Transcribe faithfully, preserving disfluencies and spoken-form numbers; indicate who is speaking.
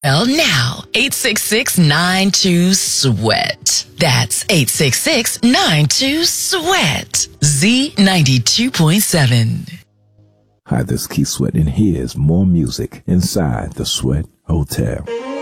Speaker 1: Well, now, eight six six, nine two, sweat. That's eight six six, nine two, sweat. Z ninety-two point seven.
Speaker 2: Hi, this is Keith Sweat, and here's more music inside the Sweat Hotel.